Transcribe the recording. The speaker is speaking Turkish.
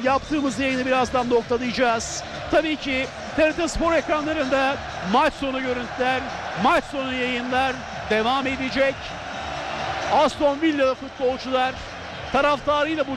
yaptığımız yayını birazdan noktalayacağız. Tabii ki TRT Spor ekranlarında maç sonu görüntüler, maç sonu yayınlar devam edecek. Aston Villa futbolcular taraftarıyla bu